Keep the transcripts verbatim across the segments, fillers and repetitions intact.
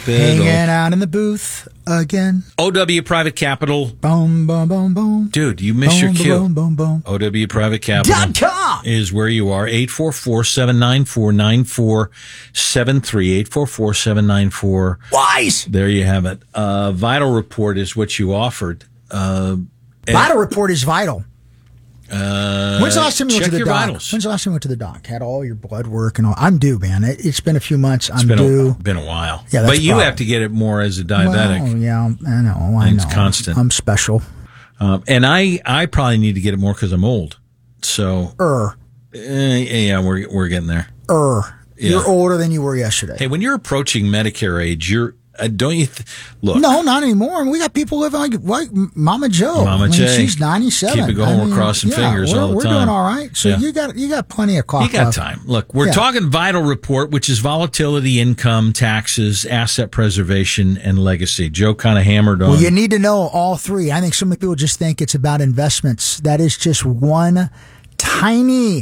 Hanging out in the booth again. O W Private Capital. Boom, boom, boom, boom. Dude, you missed boom, your cue. Boom, boom, boom. O W Private Capital Dot com is where you are. eight four four, seven nine four, nine four seven three. eight four four, seven nine four. Wise. There you have it. Uh, Vital Report is what you offered. Uh, Vital Report is vital. Uh, When's the last time you went to the your doc? vitals. When's the last time you went to the doc? Had all your blood work and all. I'm due, man. It, it's been a few months. I'm It's been due. a, been a while. Yeah, that's but you problem. have to get it more as a diabetic. Well, yeah, I know. I It's know. constant. I'm special. Um, and I, I probably need to get it more because I'm old. So, Er, uh, yeah, we're we're getting there. er. Yeah. You're older than you were yesterday. Hey, when you're approaching Medicare age, you're uh, don't you th- look? No, not anymore. We got people living like like Mama Joe. Mama I mean, J. she's ninety-seven. Keep it going. I mean, We're crossing yeah, fingers we're, all the we're time. We're doing all right. So Yeah. you got you got plenty of clock. You got left. time. Look, we're Yeah. talking Vital Report, which is volatility, income, taxes, asset preservation, and legacy. Joe kind of hammered on. Well, you need to know all three. I think so many people just think it's about investments. That is just one tiny,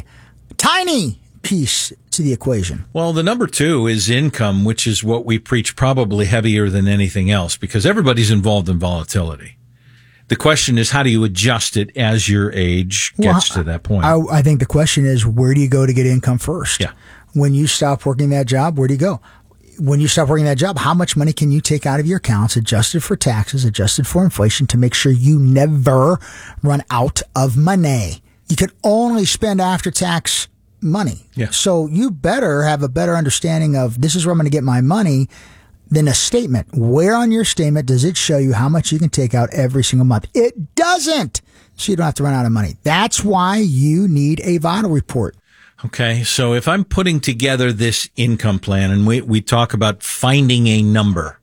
tiny piece to the equation. Well, the number two is income, which is what we preach probably heavier than anything else because everybody's involved in volatility. The question is, how do you adjust it as your age gets Well, to that point? I, I think the question is, where do you go to get income first? Yeah. When you stop working that job, where do you go? When you stop working that job, how much money can you take out of your accounts, adjusted for taxes, adjusted for inflation, to make sure you never run out of money? You can only spend after tax money. Yeah. So you better have a better understanding of this is where I'm going to get my money than a statement. Where on your statement does it show you how much you can take out every single month? It doesn't. So you don't have to run out of money. That's why you need a Vital Report. Okay, so if I'm putting together this income plan and we, we talk about finding a number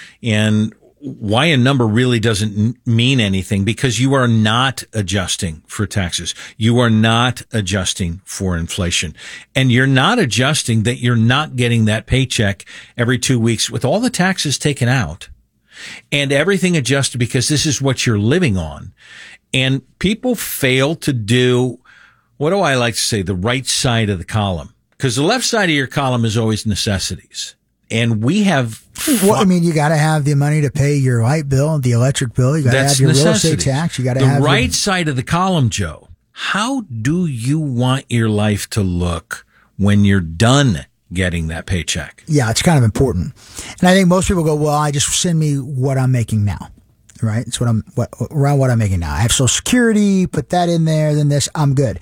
and why a number really doesn't n- mean anything because you are not adjusting for taxes. You are not adjusting for inflation and you're not adjusting that you're not getting that paycheck every two weeks with all the taxes taken out and everything adjusted because this is what you're living on. And people fail to do, what do I like to say, the right side of the column? Because the left side of your column is always necessities. And we have... Well, I mean, you got to have the money to pay your light bill, the electric bill. You got to have your real estate tax. You got to the have right your... side of the column, Joe. How do you want your life to look when you're done getting that paycheck? Yeah, it's kind of important. And I think most people go, well, I just send me what I'm making now. Right? It's what I'm, what, around what I'm making now. I have Social Security, put that in there, then this, I'm good.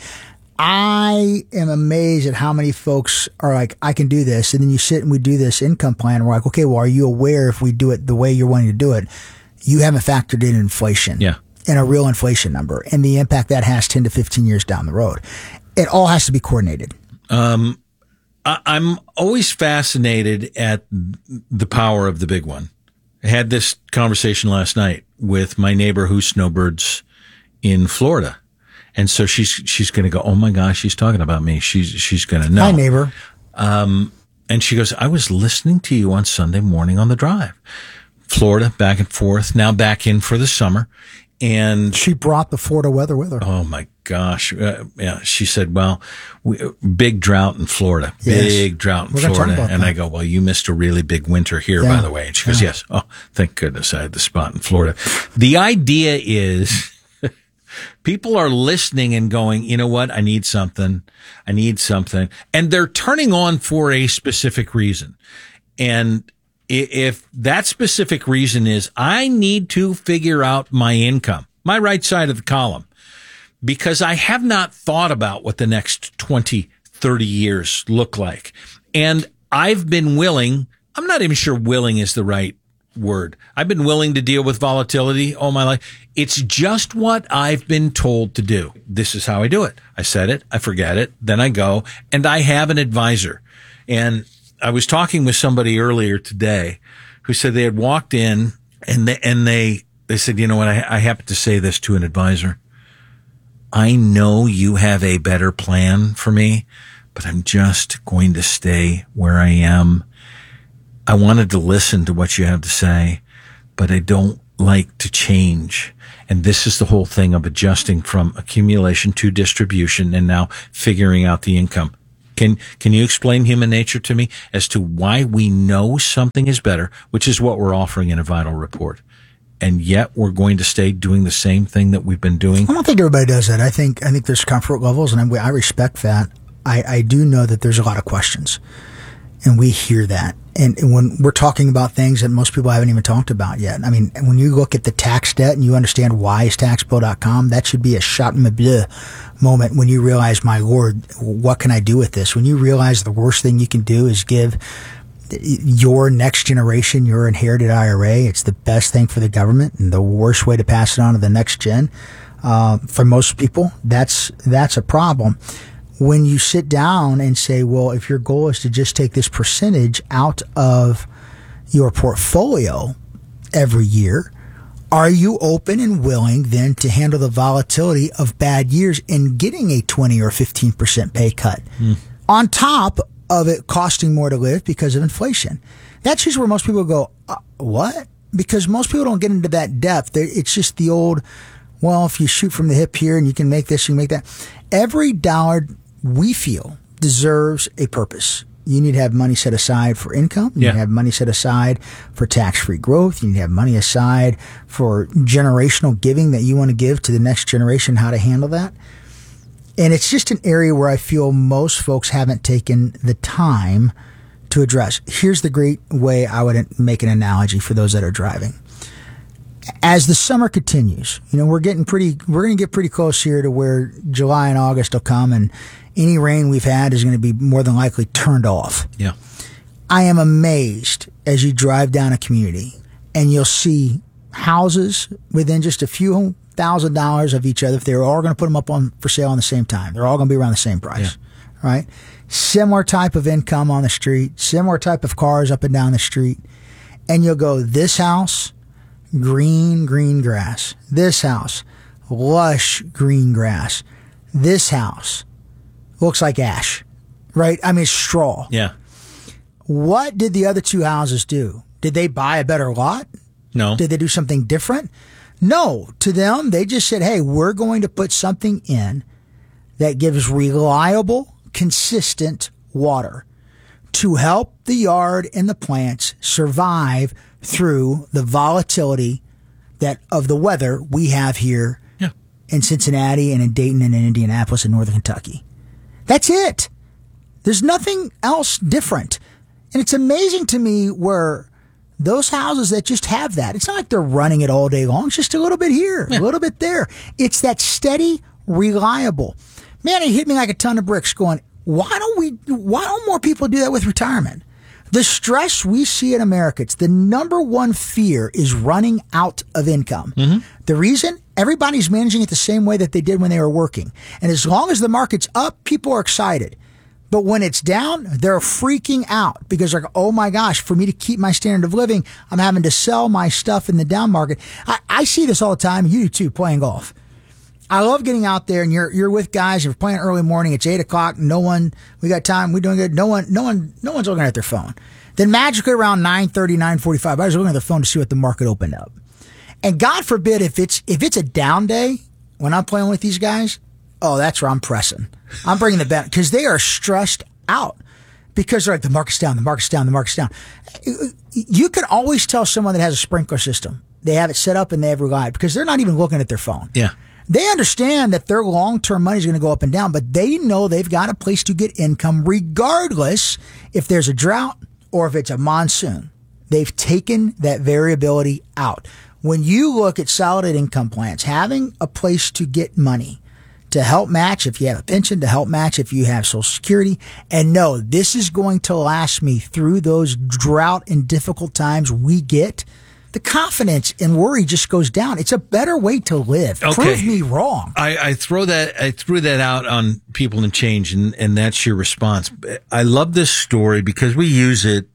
I am amazed at how many folks are like, I can do this. And then you sit and we do this income plan. And we're like, okay, well, are you aware if we do it the way you're wanting to do it, you haven't factored in inflation. Yeah. And a real inflation number and the impact that has ten to fifteen years down the road. It all has to be coordinated. Um, I, I'm always fascinated at the power of the big one. I had this conversation last night with my neighbor who snowbirds in Florida. And so she's, she's going to go, oh my gosh, she's talking about me. She's, she's going to know. Hi, neighbor. Um, and she goes, I was listening to you on Sunday morning on the drive. Florida, back and forth, now back in for the summer. And she brought the Florida weather with her. Oh my gosh. Uh, yeah. She said, well, we, big drought in Florida, Yes. big drought in We're gonna talk Florida. about And that. I go, well, you missed a really big winter here, Yeah. by the way. And she goes, Yeah. yes. Oh, thank goodness I had the spot in Florida. The idea is people are listening and going, you know what? I need something. I need something. And they're turning on for a specific reason. And i- if that specific reason is I need to figure out my income, my right side of the column, because I have not thought about what the next twenty, thirty years look like. And I've been willing, I'm not even sure willing is the right word. I've been willing to deal with volatility all my life. It's just what I've been told to do. This is how I do it. I said it, I forget it, then I go, and I have an advisor. And I was talking with somebody earlier today who said they had walked in and they, and they, they said, you know what, I, I happened to say this to an advisor. I know you have a better plan for me, but I'm just going to stay where I am. I wanted to listen to what you have to say, but I don't like to change. And this is the whole thing of adjusting from accumulation to distribution and now figuring out the income. Can can you explain human nature to me as to why we know something is better, which is what we're offering in a Vital Report, and yet we're going to stay doing the same thing that we've been doing? I don't think everybody does that. I think I think there's comfort levels, and I, I respect that. I, I do know that there's a lot of questions, and we hear that. And, and when we're talking about things that most people haven't even talked about yet, I mean, when you look at the tax debt and you understand wise tax bill dot com, that should be a shot in the bleu moment when you realize, my Lord, what can I do with this? When you realize the worst thing you can do is give your next generation your inherited I R A. It's the best thing for the government and the worst way to pass it on to the next gen. Uh, for most people, that's that's a problem. When you sit down and say, well, if your goal is to just take this percentage out of your portfolio every year, are you open and willing then to handle the volatility of bad years and getting a twenty or fifteen percent pay cut mm. on top of it costing more to live because of inflation? That's just where most people go, uh, what? Because most people don't get into that depth. It's just the old, well, if you shoot from the hip here and you can make this, you can make that. Every dollar we feel deserves a purpose. You need to have money set aside for income. You yeah. need to have money set aside for tax-free growth. You need to have money aside for generational giving that you want to give to the next generation, how to handle that. And it's just an area where I feel most folks haven't taken the time to address. Here's the great way I would make an analogy for those that are driving. As the summer continues, you know, we're getting pretty, we're going to get pretty close here to where July and August will come, and any rain we've had is going to be more than likely turned off. Yeah. I am amazed as you drive down a community and you'll see houses within just a few thousand dollars of each other. If they're all going to put them up on for sale on the same time, they're all going to be around the same price, yeah. right? Similar type of income on the street, similar type of cars up and down the street. And you'll go, this house, green, green grass. This house, lush green grass. This house looks like ash, right? I mean, straw. Yeah. What did the other two houses do? Did they buy a better lot? No. Did they do something different? No. To them, they just said, hey, we're going to put something in that gives reliable, consistent water to help the yard and the plants survive through the volatility that of the weather we have here yeah. in Cincinnati and in Dayton and in Indianapolis and Northern Kentucky. That's it. There's nothing else different. And it's amazing to me where those houses that just have that, it's not like they're running it all day long. It's just a little bit here, yeah. a little bit there. It's that steady, reliable. Man, it hit me like a ton of bricks going, why don't we, why don't more people do that with retirement? The stress we see in America, it's the number one fear is running out of income. Mm-hmm. The reason? Everybody's managing it the same way that they did when they were working. And as long as the market's up, people are excited. But when it's down, they're freaking out because they're like, oh my gosh, for me to keep my standard of living, I'm having to sell my stuff in the down market. I, I see this all the time. You do too, playing golf. I love getting out there and you're, you're with guys, you're playing early morning, it's eight o'clock, no one, we got time, we're doing good, no one, no one, no one's looking at their phone. Then magically around nine thirty, nine forty-five, I was looking at their phone to see what the market opened up. And God forbid if it's, if it's a down day when I'm playing with these guys, oh, that's where I'm pressing. I'm bringing the bet because they are stressed out because they're like, the market's down, the market's down, the market's down. You can always tell someone that has a sprinkler system. They have it set up and they have relied because they're not even looking at their phone. Yeah. They understand that their long-term money is going to go up and down, but they know they've got a place to get income regardless if there's a drought or if it's a monsoon. They've taken that variability out. When you look at solid income plans, having a place to get money to help match if you have a pension, to help match if you have Social Security, and no, this is going to last me through those drought and difficult times we get, the confidence and worry just goes down. It's a better way to live. Okay. Prove me wrong. I, I throw that I threw that out on People and Change, and, and that's your response. I love this story because we use it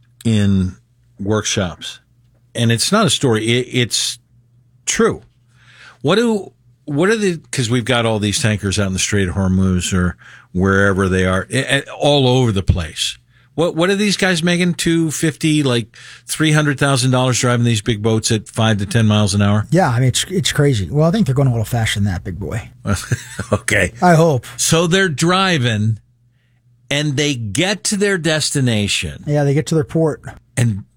in workshops, and it's not a story. It, it's true. What do what are the? Because we've got all these tankers out in the Strait of Hormuz or wherever they are, all over the place. What what are these guys making? Two fifty, like three hundred thousand dollars driving these big boats at five to ten miles an hour? Yeah, I mean it's it's crazy. Well, I think they're going a little faster than that, big boy. Okay, I hope. So they're driving, and they get to their destination Yeah, they get to their port. and